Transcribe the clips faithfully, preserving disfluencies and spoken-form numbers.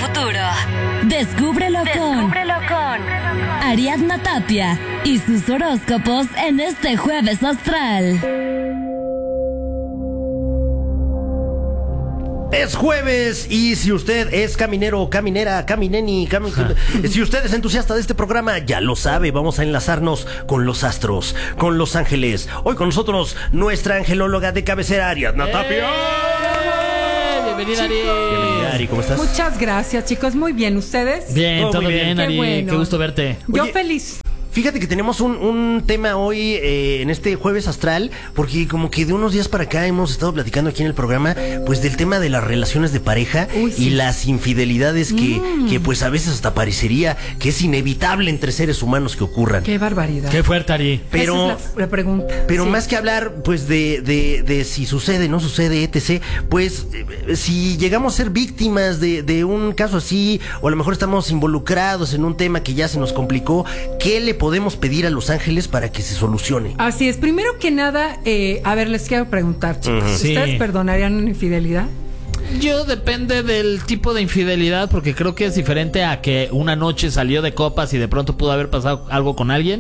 futuro. Descúbrelo, Descúbrelo con, con Ariadna Tapia y sus horóscopos en este Jueves Astral. Es jueves y si usted es caminero, caminera, camineni, cami... si usted es entusiasta de este programa, ya lo sabe, vamos a enlazarnos con los astros, con los ángeles. Hoy con nosotros nuestra angelóloga de cabecera, Ariadna Tapia. ¡Eh! Bienvenida, Ari. Bienvenida, Ari, ¿cómo estás? Muchas gracias, chicos, muy bien, ¿ustedes? Bien, Todo todo muy bien, bien. Ari. Qué bueno. Qué gusto verte. Yo Oye, feliz. Fíjate que tenemos un, un tema hoy eh, en este Jueves Astral, porque como que de unos días para acá hemos estado platicando aquí en el programa, pues del tema de las relaciones de pareja. Uy, sí. Y las infidelidades que, Mm. que pues a veces hasta parecería que es inevitable entre seres humanos que ocurran. Qué barbaridad. Qué fuerte, Ari. Pero, Esa es la, la pregunta. pero Sí. más que hablar pues de, de, de si sucede, no sucede, etcétera, pues eh, si llegamos a ser víctimas de, de un caso así, o a lo mejor estamos involucrados en un tema que ya se nos complicó, ¿qué le podemos pedir a los ángeles para que se solucione? Así es, primero que nada, eh, a ver, les quiero preguntar, chicos, Ujú. ¿ustedes Sí. perdonarían una infidelidad? Yo depende del tipo de infidelidad, porque creo que es diferente a que una noche salió de copas y de pronto pudo haber pasado algo con alguien,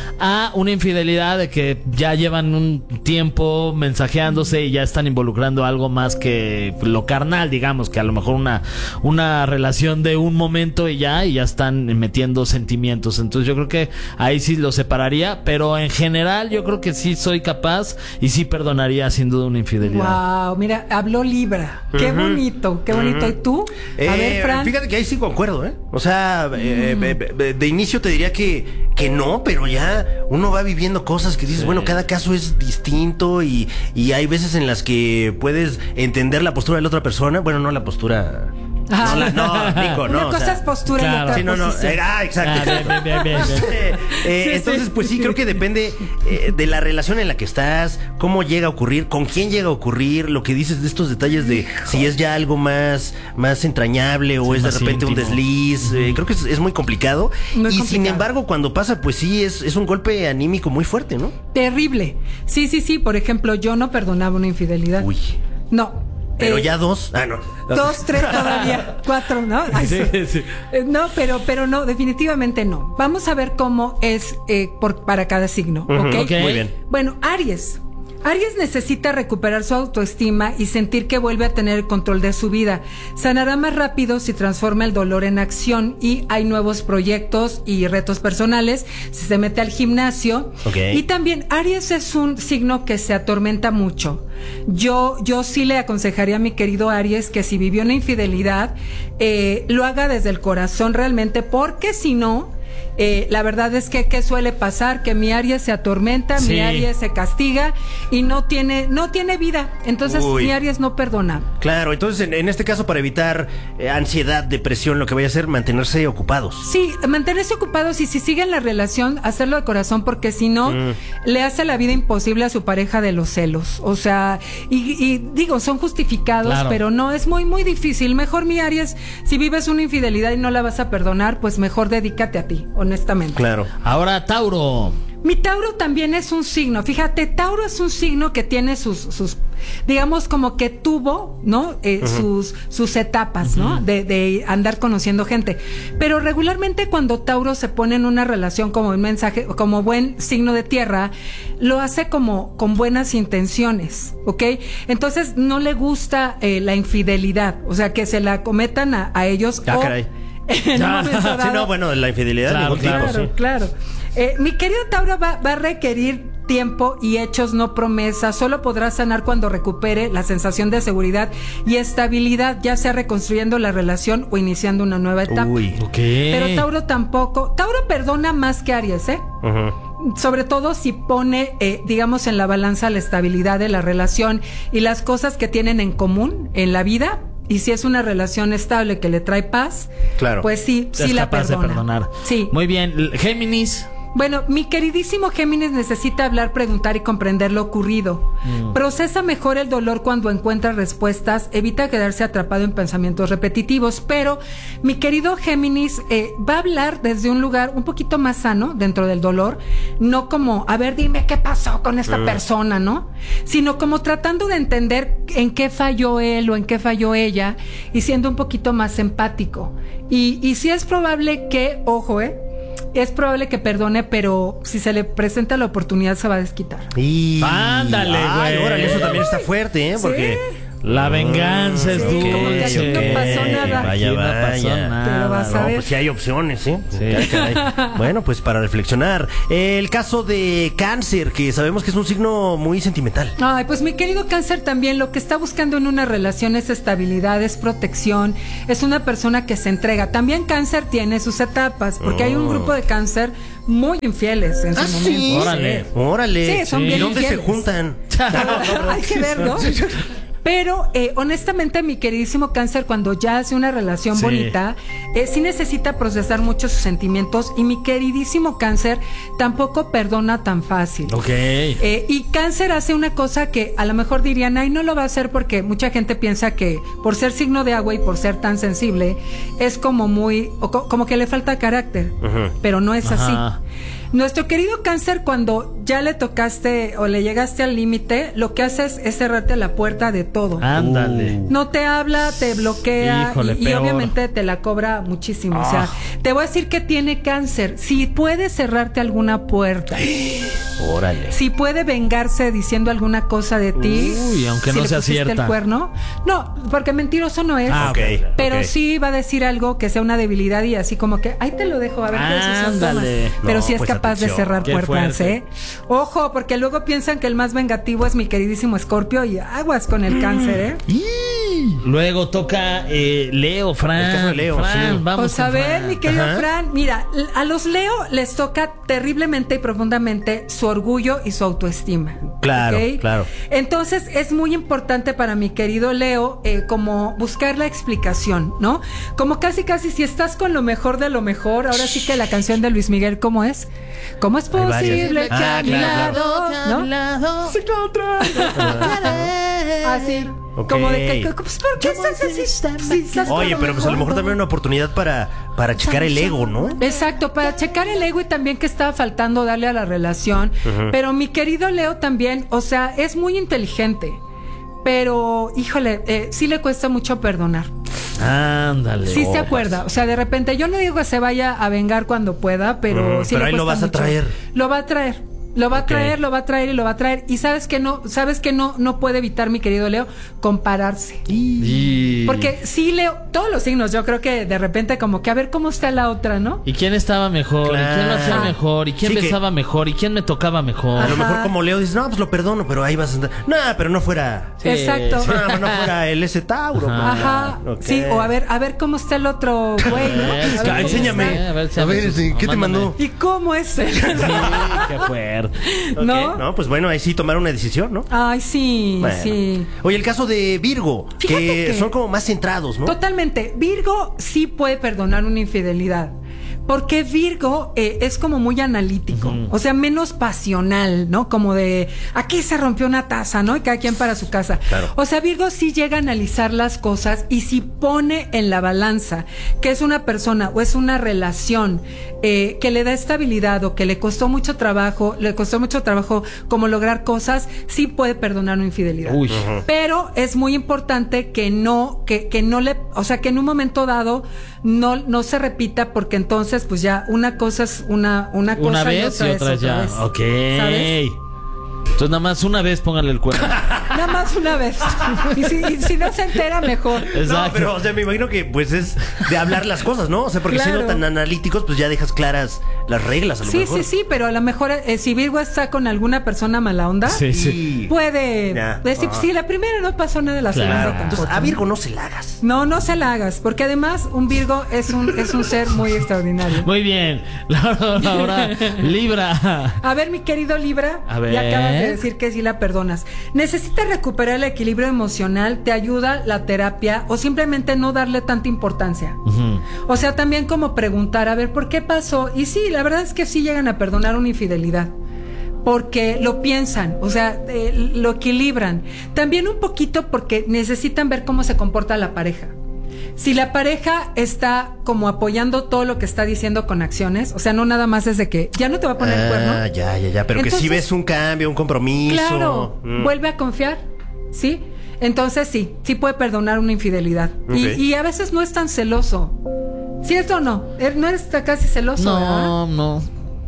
a una infidelidad de que ya llevan un tiempo mensajeándose y ya están involucrando algo más que lo carnal, digamos, que a lo mejor una, una relación de un momento y ya, y ya están metiendo sentimientos. Entonces yo creo que ahí sí lo separaría, pero en general yo creo que sí soy capaz y sí perdonaría sin duda una infidelidad. Wow, mira, habló Libra. Qué bonito, qué bonito. ¿Y tú? A Eh, ver, Fran. Fíjate que ahí sí concuerdo, ¿eh? O sea, eh, eh, eh, de inicio te diría que, que no, pero ya uno va viviendo cosas que dices, Sí. bueno, cada caso es distinto y, y hay veces en las que puedes entender la postura de la otra persona. Bueno, no la postura... Ah. No, la, no, Nico, no. Una o cosa sea, es postura y claro. otra Sí, no, no. posición. eh, ah, exacto. Ah, bien, bien, bien, bien, bien. Eh, eh, Sí, entonces, sí. pues sí, creo que depende eh, de la relación en la que estás, cómo llega a ocurrir, con quién llega a ocurrir, lo que dices de estos detalles de si es ya algo más, más entrañable o Sí, es de más repente un íntimo. desliz. eh, creo que es, es muy complicado. Muy y sin complicado. embargo, cuando pasa, pues sí, es, es un golpe anímico muy fuerte, ¿no? Terrible. Sí, sí, sí. Por ejemplo, yo no perdonaba una infidelidad. Uy. No. Pero Eh, ya dos. Ah, no. Dos, tres todavía, cuatro, ¿no? Ay, Sí, sí. sí. Eh, No, pero, pero no, definitivamente no. Vamos a ver cómo es eh, por, para cada signo, Ujú, ¿ok? ok. Muy bien. Bueno, Aries. Aries necesita recuperar su autoestima y sentir que vuelve a tener el control de su vida. Sanará más rápido si transforma el dolor en acción y hay nuevos proyectos y retos personales, si se mete al gimnasio. Ok. Y también Aries es un signo que se atormenta mucho. Yo, yo sí le aconsejaría a mi querido Aries que si vivió una infidelidad, eh, lo haga desde el corazón realmente, porque si no... Eh, la verdad es que ¿qué suele pasar? Que mi Aries se atormenta, Sí. mi Aries se castiga y no tiene, no tiene vida. Entonces Uy. mi Aries no perdona. Claro, entonces en, en este caso, para evitar eh, ansiedad, depresión, lo que vaya a hacer, mantenerse ocupados. Sí, mantenerse ocupados y si siguen la relación, hacerlo de corazón, porque si no, Mm. le hace la vida imposible a su pareja de los celos. O sea, y, y digo, son justificados, Claro. pero no, es muy, muy difícil. Mejor mi Aries, si vives una infidelidad y no la vas a perdonar, pues mejor dedícate a ti, honestamente. Claro. Ahora, Tauro. Mi Tauro también es un signo. Fíjate, Tauro es un signo que tiene sus, sus digamos, como que tuvo, ¿no? Eh, uh-huh. sus, sus etapas, ¿no? Uh-huh. De, de andar conociendo gente. Pero regularmente cuando Tauro se pone en una relación como un mensaje, como buen signo de tierra, lo hace como con buenas intenciones, ¿ok? Entonces no le gusta eh, la infidelidad, o sea, que se la cometan a, a ellos. Ah, o, caray. En un momento dado. Sí, no, bueno, la infidelidad. Claro, de claro, tipo, Claro, sí. claro. Eh, mi querido Tauro va, va a requerir tiempo y hechos, no promesas. Solo podrá sanar cuando recupere la sensación de seguridad y estabilidad, ya sea reconstruyendo la relación o iniciando una nueva etapa. Uy. Ok. Pero Tauro tampoco. Tauro perdona más que Aries, ¿eh? Uh-huh. Sobre todo si pone, eh, digamos, en la balanza la estabilidad de la relación y las cosas que tienen en común en la vida. Y si es una relación estable que le trae paz, Claro. pues sí, sí es la capaz perdona. de perdonar. Sí. Muy bien. Géminis. Bueno, mi queridísimo Géminis necesita hablar, preguntar y comprender lo ocurrido. Mm. Procesa mejor el dolor cuando encuentra respuestas, evita quedarse atrapado en pensamientos repetitivos, pero mi querido Géminis eh, va a hablar desde un lugar un poquito más sano dentro del dolor, no como, a ver, dime qué pasó con esta mm. persona, ¿no? Sino como tratando de entender en qué falló él o en qué falló ella y siendo un poquito más empático. Y, y sí es probable que, ojo, eh, es probable que perdone, pero si se le presenta la oportunidad se va a desquitar. Y... Ándale, güey. Órale, eso también está fuerte, ¿eh? Porque... ¿Sí? La venganza es sí, dulce. como que aquí no pasó nada. Vaya, Aquí no vaya. pasó nada. Pero vas a No, ver. pues sí hay opciones, ¿eh? Sí. Caray, caray. Bueno, pues para reflexionar. El caso de Cáncer, que sabemos que es un signo muy sentimental. Ay, pues mi querido Cáncer también lo que está buscando en una relación es estabilidad, es protección, es una persona que se entrega. También Cáncer tiene sus etapas, porque Oh. hay un grupo de Cáncer muy infieles en su ¿Ah, momento. sí? Órale. Órale. Sí, son ¿Y bien dónde infieles. se juntan? Hay que ver, ¿no? Pero eh, honestamente mi queridísimo Cáncer, cuando ya hace una relación Sí. bonita, eh, sí necesita procesar mucho sus sentimientos, y mi queridísimo Cáncer tampoco perdona tan fácil. Ok. Eh, y Cáncer hace una cosa que a lo mejor dirían, ay, no lo va a hacer, porque mucha gente piensa que por ser signo de agua y por ser tan sensible es como muy, o co- como que le falta carácter, Ujú. pero no es Ajá. así. Nuestro querido Cáncer, cuando ya le tocaste o le llegaste al límite, lo que hace es, es cerrarte la puerta de todo. Ándale. No te habla, te bloquea. Híjole, y, y peor. obviamente te la cobra muchísimo. O sea, Ah. te voy a decir que tiene Cáncer. Si puede cerrarte alguna puerta, Órale. si puede vengarse diciendo alguna cosa de ti, Uy, aunque si no le sea pusiste cierta. el cuerno, no, porque mentiroso no es. Ah, ok. Pero ok. sí va a decir algo que sea una debilidad y así como que, ahí te lo dejo, a ver qué decisión tomas. Ándale. Pero No, sí es pues capaz de atención. cerrar Qué puertas, fuerte. ¿eh? Ojo, porque luego piensan que el más vengativo es mi queridísimo Escorpio, y aguas con el Cáncer, ¿eh? Luego toca eh, Leo, Fran. El caso de Leo, Fran, sí. vamos Pues a con ver, Fran. mi querido Ajá. Fran, mira, l- a los Leo les toca terriblemente y profundamente su orgullo y su autoestima. Claro, ¿ok? claro. Entonces es muy importante para mi querido Leo eh, como buscar la explicación, ¿no? Como casi casi si estás con lo mejor de lo mejor, ahora sí que la canción de Luis Miguel, ¿cómo es? ¿Cómo es Hay varias. posible que Ah, a mi claro, lado, ¿no? Así, Ok. como de que, pues, ¿por qué estás así? Si estás con Oye, lo pero pues a lo mejor mejor. también una oportunidad para, para checar el ego, ¿no? Exacto, para checar el ego y también que estaba faltando darle a la relación. Ujú. Pero mi querido Leo también, o sea, es muy inteligente, pero híjole, eh, sí le cuesta mucho perdonar. Ándale. Sí se Opas. acuerda, o sea, de repente yo no digo que se vaya a vengar cuando pueda, pero Ujú, sí pero le ahí lo cuesta vas a mucho. traer. Lo va a traer. Lo va a Ok. traer, lo va a traer y lo va a traer. Y sabes que no, sabes que no, no puede evitar, mi querido Leo, compararse. Y... Porque sí, Leo, todos los signos, yo creo que de repente como que a ver cómo está la otra, ¿no? ¿Y quién estaba mejor? ¿Y quién lo hacía Claro. mejor? ¿Y quién Sí, que- besaba mejor? ¿Y quién me tocaba mejor? A lo Ajá. mejor como Leo dices, no, pues lo perdono, pero ahí vas a andar. No, pero no fuera. Sí, Exacto. sí. No, no fuera el ese Tauro. Ajá. Ajá, Ok. sí, o a ver, a ver cómo está el otro güey, ¿no? A ver Eh, cómo enséñame. está. A ver, si A ver, sus- este, ¿qué te mándame. mandó? ¿Y cómo es él? Sí, qué fuerte. Ok, ¿No? No, pues bueno, ahí sí tomar una decisión, ¿no? Ay, sí, Bueno. sí. Oye, el caso de Virgo, Fíjate que, que- son como más centrados, ¿no? Totalmente. Virgo sí puede perdonar una infidelidad. Porque Virgo eh, es como muy analítico, o sea, menos pasional, ¿no? Como de, aquí se rompió una taza, ¿no? Y cada quien para su casa. Claro. O sea, Virgo sí llega a analizar las cosas y si pone en la balanza que es una persona o es una relación eh, que le da estabilidad o que le costó mucho trabajo, le costó mucho trabajo como lograr cosas, sí puede perdonar una infidelidad. Uy. Pero es muy importante que no, que, que no le, o sea, que en un momento dado no, no se repita, porque entonces, pues ya una cosa es una, una cosa Una y vez otra y es otra ya. vez. Ok. ¿Sabes? Entonces nada más una vez póngale el cuerno. Nada más una vez. Y si, y si no se entera, mejor. Exacto. No, pero o sea, me imagino que pues es de hablar las cosas, ¿no? O sea, porque Claro. siendo tan analíticos, pues ya dejas claras las reglas a lo Sí, mejor. sí, sí, pero a lo mejor eh, si Virgo está con alguna persona mala onda, Sí, sí. Y- puede Ya. decir, Ajá. sí, la primera no pasó nada, la Claro. segunda Entonces, tampoco. a Virgo no se la hagas. No, no se la hagas, porque además un Virgo es un, es un ser muy extraordinario. Muy bien. Laura, Laura, Libra. A ver, mi querido Libra, A ver. ya acabas de decir que sí la perdonas. Necesita quieres recuperar el equilibrio emocional, te ayuda la terapia o simplemente no darle tanta importancia. Uh-huh. O sea, también como preguntar, a ver, ¿por qué pasó? Y sí, la verdad es que sí llegan a perdonar una infidelidad. Porque lo piensan, o sea, eh, lo equilibran. También un poquito porque necesitan ver cómo se comporta la pareja. Si la pareja está como apoyando todo lo que está diciendo con acciones, o sea, no nada más desde que ya no te va a poner ah, el cuerno. Ya, ya, ya, pero entonces, que si ves un cambio, un compromiso. Claro, mm. vuelve a confiar, ¿sí? Entonces sí, sí puede perdonar una infidelidad. Okay. Y, y a veces no es tan celoso. ¿Cierto o no? No eres casi celoso, No, ¿verdad? no.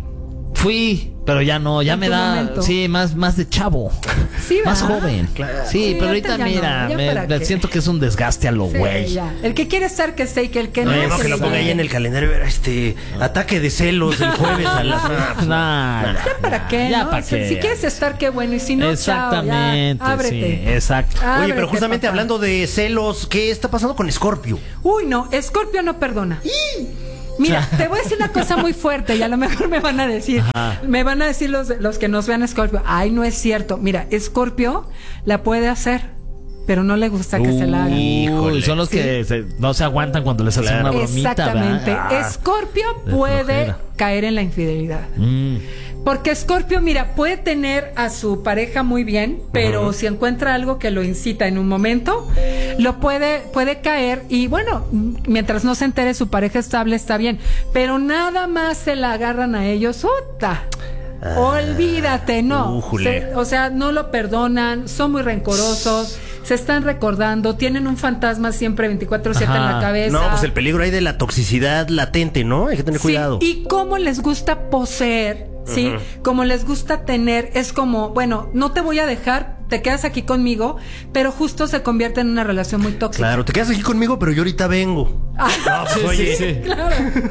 Fui, pero ya no, ya en me da, momento. sí, más, más de chavo, sí, más joven. Claro. Sí, sí, pero ahorita mira, no, me, me siento que es un desgaste a lo güey. Sí, el que quiere estar que esté y que el que no. No, no que lo ponga ahí en el calendario, este, ataque de celos el jueves a las. Nah, nah, ¿Ya para qué? Ya ¿no? para o sea, qué. Si quieres estar, qué bueno, y si no, exactamente, chao, ya, ábrete. Sí, exacto. Ábrete, Oye, pero justamente papá. hablando de celos, ¿qué está pasando con Scorpio? Uy, no, Scorpio no perdona. Mira, te voy a decir una cosa muy fuerte y a lo mejor me van a decir, Ajá. me van a decir los, los que nos vean a Scorpio, ay, no es cierto. Mira, Scorpio la puede hacer, pero no le gusta que uh, se la hagan. Híjole. Son los ¿Sí? que se, no se aguantan cuando les hacen claro. una bromita. Exactamente. Ah, Scorpio puede caer en la infidelidad. Mm. Porque Scorpio, mira, puede tener a su pareja muy bien, pero uh-huh. si encuentra algo que lo incita en un momento, lo puede, puede caer y bueno, mientras no se entere su pareja estable está bien, pero nada más se la agarran a ellos, ¡uta! Ah, olvídate, no. Se, o sea, no lo perdonan, son muy rencorosos. Se están recordando, tienen un fantasma siempre veinticuatro siete en la cabeza. No, pues el peligro ahí de la toxicidad latente, ¿no? Hay que tener sí, cuidado. Y cómo les gusta poseer, ¿sí? Uh-huh. Como les gusta tener, es como, bueno, no te voy a dejar, te quedas aquí conmigo, pero justo se convierte en una relación muy tóxica. Claro, te quedas aquí conmigo, pero yo ahorita vengo. Ah, no, pues, sí, oye. sí, sí. Claro.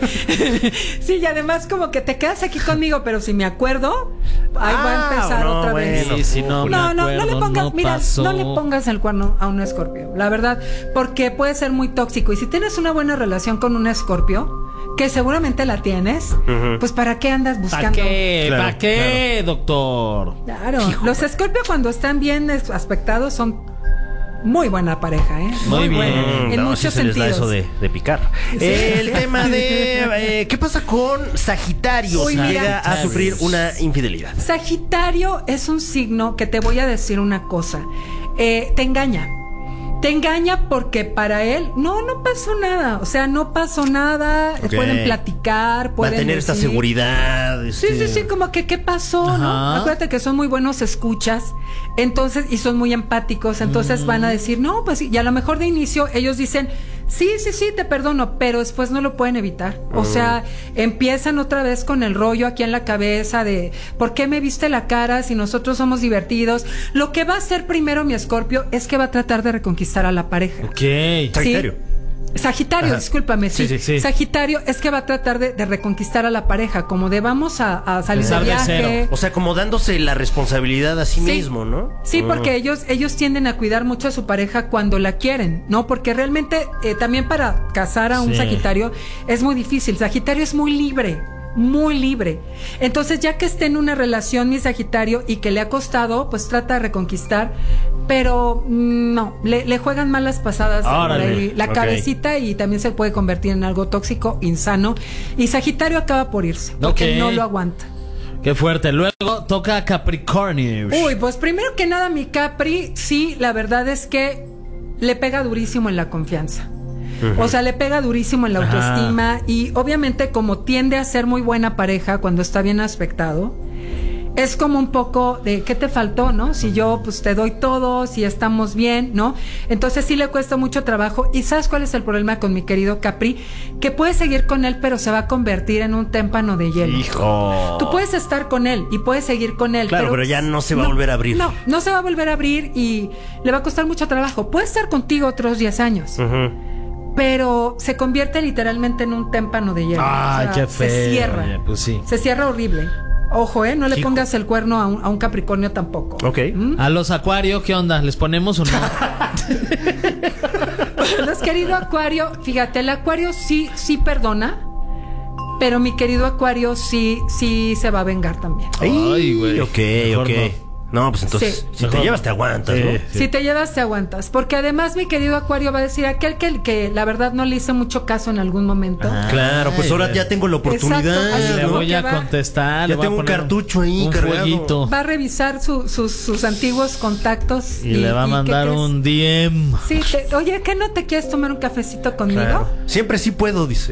Sí, y además como que te quedas aquí conmigo, pero si me acuerdo, ahí ah, va a empezar no, otra bueno, vez. Sí, sí, no, no, no, no le pongas, no mira, pasó. no le pongas el cuerno a un Escorpio, la verdad, porque puede ser muy tóxico. Y si tienes una buena relación con un Escorpio, que seguramente la tienes, uh-huh. pues ¿para qué andas buscando? ¿Para qué? Claro, ¿Para qué, claro. doctor? Claro, Hijo. Los Escorpio cuando están bien aspectados son muy buena pareja, ¿eh? Muy, muy bien. Buena, en no, muchos sí se sentidos. Les da eso de, de picar. Sí, eh, el sí. tema de eh, ¿qué pasa con Sagitario? Uy, si mira, llega a sufrir una infidelidad. Sagitario es un signo que te voy a decir una cosa. Eh, te engaña. Te engaña porque para él no, no pasó nada. O sea, no pasó nada. Okay. Pueden platicar, pueden mantener decir, esta seguridad. Este... Sí, sí, sí, como que ¿qué pasó? Ajá. ¿No? Acuérdate que son muy buenos escuchas. Entonces, y son muy empáticos. Entonces mm. van a decir, no, pues y a lo mejor de inicio ellos dicen, sí, sí, sí, te perdono, pero después no lo pueden evitar. O mm. sea, empiezan otra vez con el rollo aquí en la cabeza de ¿por qué me viste la cara si nosotros somos divertidos? Lo que va a hacer primero mi Escorpio es que va a tratar de reconquistar a la pareja. Ok. Sagitario. ¿Sí? Sagitario, Ajá. discúlpame, sí. Sí, sí, sí. Sagitario es que va a tratar de, de reconquistar a la pareja, como de vamos a, a salir de viaje. De o sea, como dándose la responsabilidad a sí, sí. mismo, ¿no? Sí, uh. porque ellos ellos tienden a cuidar mucho a su pareja cuando la quieren, ¿no? Porque realmente eh, también para casar a un sí. Sagitario es muy difícil. Sagitario es muy libre. Muy libre. Entonces, ya que esté en una relación mi Sagitario y que le ha costado, pues trata de reconquistar, pero no, le, le juegan malas pasadas por ahí, la okay. cabecita, y también se puede convertir en algo tóxico, insano, y Sagitario acaba por irse, porque okay. no lo aguanta. Qué fuerte. Luego toca Capricornio. Uy, pues primero que nada mi Capri, sí, la verdad es que le pega durísimo en la confianza. Uh-huh. O sea, le pega durísimo en la autoestima. Ajá. Y obviamente como tiende a ser muy buena pareja cuando está bien aspectado, es como un poco de ¿qué te faltó, no? Si yo pues te doy todo, si estamos bien, ¿no? Entonces sí le cuesta mucho trabajo. ¿Y sabes cuál es el problema con mi querido Capri? Que puedes seguir con él, pero se va a convertir en un témpano de hielo. ¡Hijo! Tú puedes estar con él y puedes seguir con él. Claro, pero, pero ya no se va no, a volver a abrir. No, no se va a volver a abrir y le va a costar mucho trabajo. Puede estar contigo otros diez años. Ajá. Uh-huh. Pero se convierte literalmente en un témpano de hielo. Ay, o sea, qué feo. Se cierra. Oye, pues sí. Se cierra horrible. Ojo, ¿eh? No le Hijo. pongas el cuerno a un, a un Capricornio tampoco. Ok. ¿Mm? A los Acuario, ¿qué onda? ¿Les ponemos o no? Los querido Acuario, fíjate, el Acuario sí, sí perdona, pero mi querido Acuario sí, sí se va a vengar también. Ay, güey. Ok, Mejor ok. No. No, pues entonces, Sí. si te Mejor. llevas, te aguantas, Sí, ¿no? sí. Si te llevas, te aguantas. Porque además, mi querido Acuario va a decir aquel que, que la verdad no le hizo mucho caso en algún momento. Ajá. Claro, pues Ay, ahora le- ya tengo la oportunidad. Exacto, así Le ¿no? voy que a va- contestar. Ya le voy a tengo un poner cartucho ahí un cargado. fueguito. Va a revisar su- sus, sus antiguos contactos. Y, le va a ¿qué mandar crees? un D M. Sí, te- oye, ¿qué no te quieres tomar un cafecito conmigo? Claro. Siempre sí puedo, dice.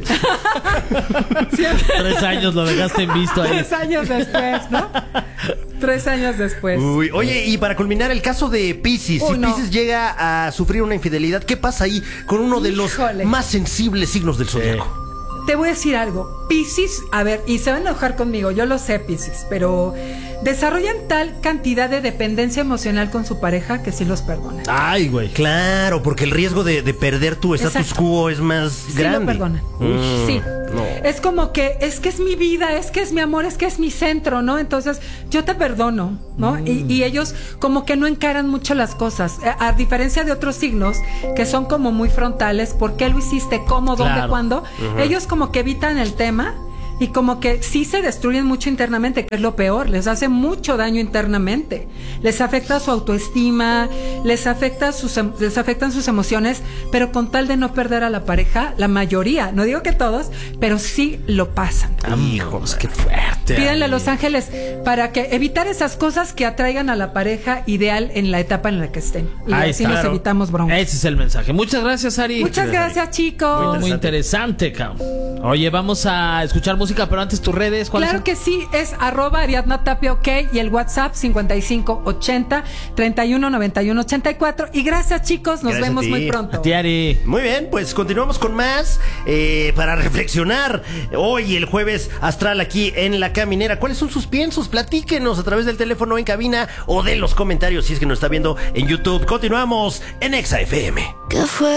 Tres años lo dejaste en visto ahí. Tres años después, ¿no? Tres años después. Uy, oye, y para culminar el caso de Piscis, Uy, si no. Piscis llega a sufrir una infidelidad, ¿qué pasa ahí con uno de los Híjole. más sensibles signos del zodiaco? Te voy a decir algo. Piscis, a ver, y se van a enojar conmigo, yo lo sé, Piscis, pero desarrollan tal cantidad de dependencia emocional con su pareja que sí los perdonan. Ay, güey. Claro, porque el riesgo de, de perder tu status Exacto. quo es más Sí grande. lo perdonan. Mm, Sí. no. Es como que es que es mi vida, es que es mi amor, es que es mi centro, ¿no? Entonces yo te perdono, ¿no? Y, y ellos como que no encaran mucho las cosas. A, a diferencia de otros signos que son como muy frontales, ¿por qué lo hiciste? ¿Cómo? ¿Dónde? Claro. ¿Cuándo? Ellos como que evitan el tema. Y como que sí se destruyen mucho internamente, que es lo peor, les hace mucho daño internamente. Les afecta su autoestima, les afecta sus em- les afectan sus emociones, pero con tal de no perder a la pareja, la mayoría, no digo que todos, pero sí lo pasan. Hijos, qué fuerte. Pídanle a Los Ángeles para que evitar esas cosas que atraigan a la pareja ideal en la etapa en la que estén. Y Ahí así está. nos evitamos broncas. Ese es el mensaje. Muchas gracias, Ari. Muchas gracias, chicos. Muy interesante, cabrón. Oye, vamos a escuchar música, pero antes tus redes, ¿cuáles Claro son? que sí, es arroba Ariadna Tapia OK y el WhatsApp cincuenta y cinco ochenta treinta y uno noventa y uno ochenta y cuatro. Y gracias, chicos, nos Gracias a vemos ti. muy pronto. A ti, Ari. Muy bien, pues continuamos con más eh, para reflexionar hoy, el jueves astral, aquí en La Caminera. ¿Cuáles son sus piensos? Platíquenos a través del teléfono en cabina o de los comentarios si es que nos está viendo en YouTube. Continuamos en Exa F M. ¿Qué fue?